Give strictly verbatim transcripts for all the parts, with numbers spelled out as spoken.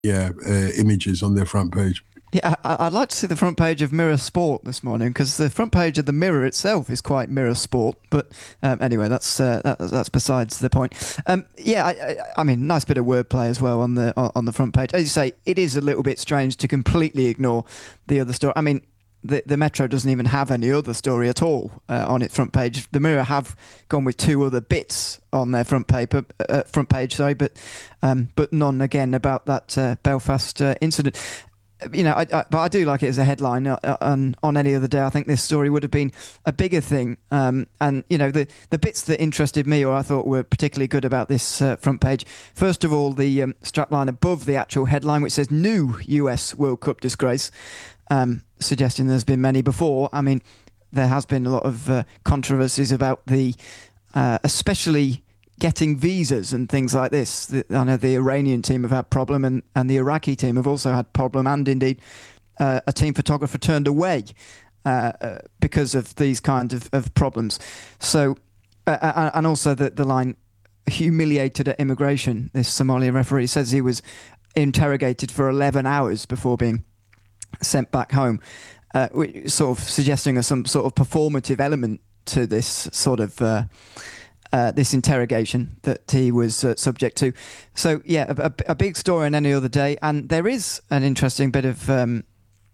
yeah, uh, images on their front page. Yeah, I, I'd like to see the front page of Mirror Sport this morning because the front page of the Mirror itself is quite Mirror Sport. But um, anyway, that's uh, that, that's besides the point. Um, yeah, I, I, I mean, nice bit of wordplay as well on the on the front page. As you say, it is a little bit strange to completely ignore the other story. I mean, the the Metro doesn't even have any other story at all uh, on its front page. The Mirror have gone with two other bits on their front paper, uh, front page, sorry, but um, but none again about that uh, Belfast uh, incident. You know, I, I, but I do like it as a headline. Uh, uh, on on any other day, I think this story would have been a bigger thing. Um, and you know, the the bits that interested me, or I thought were particularly good about this uh, front page. First of all, the um, strapline above the actual headline, which says "New U S World Cup Disgrace," um, suggesting there's been many before. I mean, there has been a lot of uh, controversies about the, uh, especially getting visas and things like this. The, I know the Iranian team have had problem, and, and the Iraqi team have also had problem, and indeed uh, a team photographer turned away uh, uh, because of these kind of, of problems. So, uh, uh, and also the, the line humiliated at immigration. This Somali referee says he was interrogated for eleven hours before being sent back home, uh, sort of suggesting some sort of performative element to this sort of uh, uh, this interrogation that he was uh, subject to. So yeah, a, a, a big story on any other day, and there is an interesting bit of um,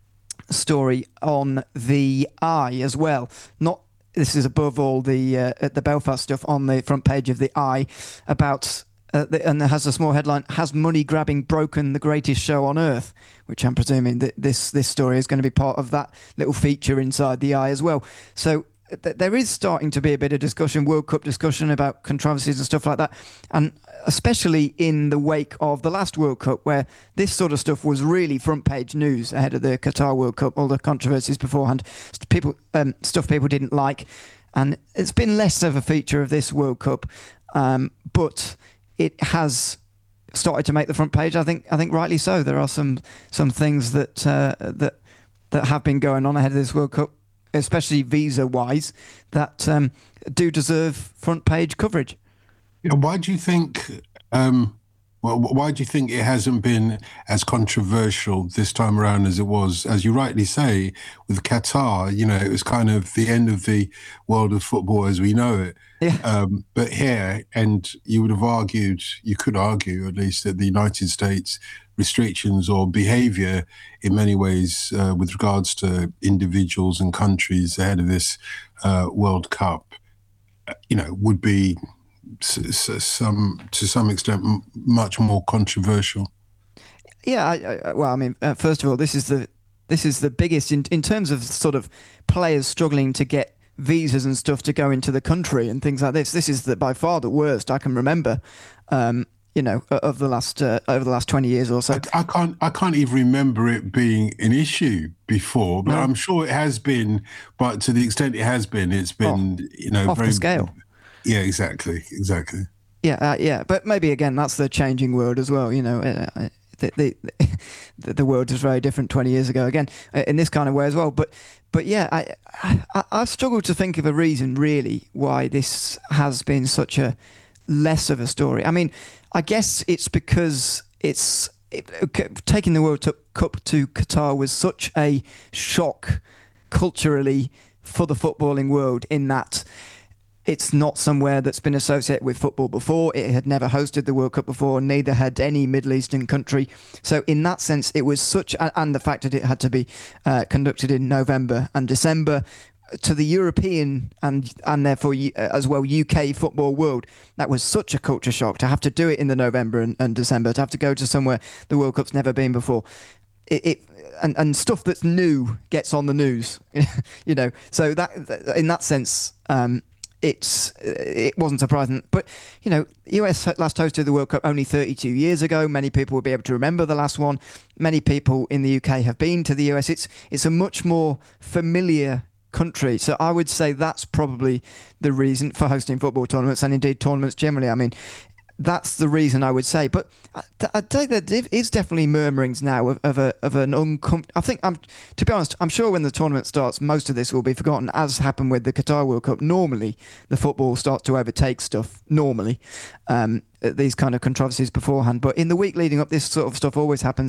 story on the Eye as well. Not this is above all the uh, the Belfast stuff on the front page of the Eye about. Uh, the, and it has a small headline: "Has money grabbing broken the greatest show on earth?" Which I'm presuming that this this story is going to be part of that little feature inside the Eye as well. So th- there is starting to be a bit of discussion, World Cup discussion about controversies and stuff like that, and especially in the wake of the last World Cup, where this sort of stuff was really front page news ahead of the Qatar World Cup, all the controversies beforehand, people um, stuff people didn't like, and it's been less of a feature of this World Cup, um, but it has started to make the front page. I think I think rightly so. There are some some things that uh, that that have been going on ahead of this World Cup, especially visa wise, that um, do deserve front page coverage. Yeah, why do you think? Um, well, why do you think it hasn't been as controversial this time around as it was? As you rightly say, with Qatar, you know, it was kind of the end of the world of football as we know it. Yeah, Um, but here, and you would have argued, you could argue at least that the United States restrictions or behavior in many ways uh, with regards to individuals and countries ahead of this uh, World Cup, you know, would be s- s- some to some extent m- much more controversial. yeah. I, I, well, I mean, uh, first of all, this is the this is the biggest in in terms of sort of players struggling to get visas and stuff to go into the country and things like this. This is the by far the worst I can remember. Um, you know, of the last uh, over the last twenty years or I, so. I can't I can't even remember it being an issue before, but No, I'm sure it has been. But to the extent it has been, it's oh, been you know off the very scale. yeah exactly exactly. Yeah, uh, yeah, but maybe again that's the changing world as well. You know, uh, uh, the, the the the world was very different twenty years ago. Again, uh, in this kind of way as well. But but yeah, I, I I struggle to think of a reason really why this has been such a less of a story. I mean, I guess it's because it's it, taking the World Cup to Qatar was such a shock culturally for the footballing world in that it's not somewhere that's been associated with football before. It had never hosted the World Cup before, neither had any Middle Eastern country. So, in that sense, it was such, and the fact that it had to be uh, conducted in November and December to the European and and therefore as well U K football world, that was such a culture shock to have to do it in the November and, and December, to have to go to somewhere the World Cup's never been before. It, it and, and stuff that's new gets on the news, you know. So that in that sense, um, it's it wasn't surprising. But you know, U S last hosted the World Cup only thirty-two years ago. Many people will be able to remember the last one. Many people in the U K have been to the U S. It's it's a much more familiar country. So I would say that's probably the reason for hosting football tournaments and indeed tournaments generally. I mean, that's the reason I would say. But I, I'd say that there is definitely murmurings now of, of a of an uncomfortable. I think I'm to be honest. I'm sure when the tournament starts, most of this will be forgotten, as happened with the Qatar World Cup. Normally, the football starts to overtake stuff. Normally, um, these kind of controversies beforehand. But in the week leading up, this sort of stuff always happens.